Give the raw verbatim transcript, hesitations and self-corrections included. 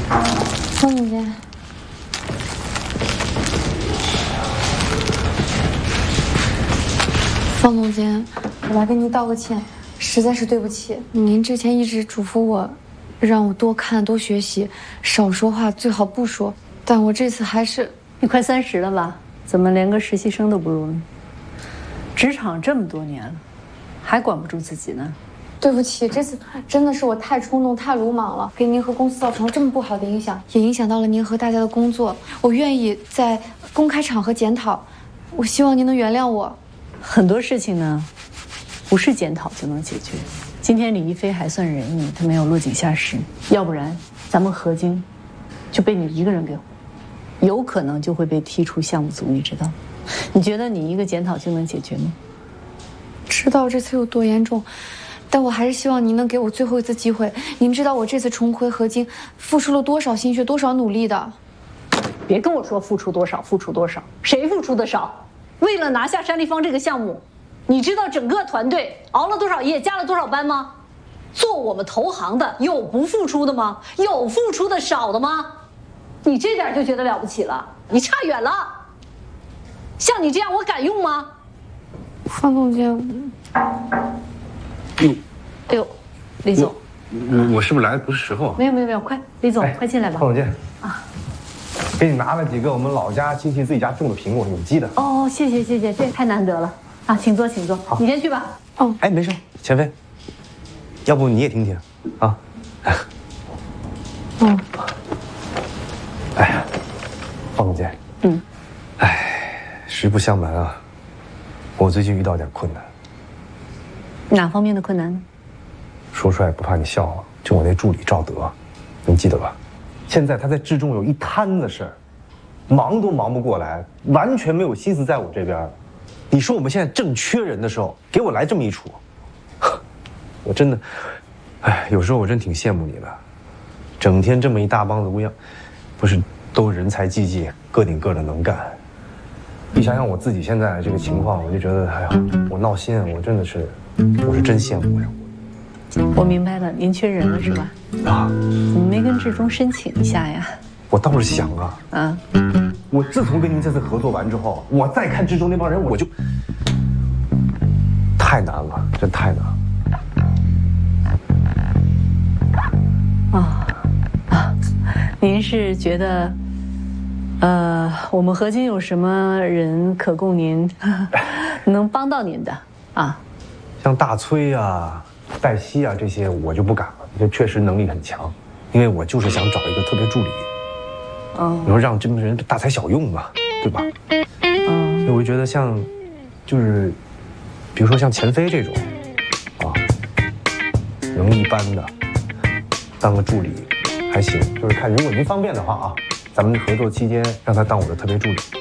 方总监，方总监，我来跟您道个歉，实在是对不起。您之前一直嘱咐我，让我多看多学习，少说话，最好不说。但我这次还是…… 你快三十了吧？怎么连个实习生都不如呢？职场这么多年了，还管不住自己呢？ 对不起，这次真的是我太冲动、太鲁莽了，给您和公司造成了这么不好的影响，也影响到了您和大家的工作。我愿意在公开场合检讨，我希望您能原谅我。 很多事情呢，不是检讨就能解决。今天李一飞还算仁义，他没有落井下石，要不然咱们何晶就被你一个人给，有可能就会被踢出项目组，你知道？你觉得你一个检讨就能解决吗？ 知道这次有多严重。但我还是希望您能给我最后一次机会。您知道我这次重回合金付出了多少心血、多少努力的。 别跟我说付出多少，付出多少，谁付出的少？为了拿下山立方这个项目，你知道整个团队熬了多少夜，加了多少班吗？做我们投行的有不付出的吗？有付出的少的吗？你这点就觉得了不起了？你差远了。像你这样，我敢用吗？ 方总监。 哎呦，李总， 我我是不是来的不是时候啊？ 没有没有没有，快，李总，快进来吧。 方总监啊，给你拿了几个我们老家亲戚自己家种的苹果，有机的。 哦，谢谢谢谢，这太难得了啊！请坐请坐，你先去吧。 哦， 哎，没事，钱飞，要不你也听听啊？ 嗯。 哎呀，方总监， 嗯， 哎，实不相瞒啊，我最近遇到点困难。 哪方面的困难呢？ 说出来不怕你笑话，就我那助理赵德，你记得吧？现在他在志中有一摊子事儿，忙都忙不过来，完全没有心思在我这边。你说我们现在正缺人的时候，给我来这么一出，我真的，哎，有时候我真挺羡慕你的，整天这么一大帮子乌泱，不是都人才济济，个顶个的能干。你想想我自己现在这个情况，我就觉得，哎呀，我闹心，我真的是。我是真羡慕呀！ 我明白了，您缺人了是吧？ 啊， 怎么没跟志中申请一下呀？ 我倒是想啊，啊，我自从跟您这次合作完之后，我再看志中那帮人，我就太难了，真太难了。啊啊，您是觉得，呃，我们合金有什么人可供您能帮到您的啊？ 像大崔啊、黛西啊这些，我就不敢了。这确实能力很强，因为我就是想找一个特别助理。哦，你说让这么人大材小用嘛，对吧？嗯，所以我就觉得像，就是，比如说像钱飞这种，啊，能力一般的，当个助理还行。就是看如果您方便的话啊，咱们合作期间让他当我的特别助理。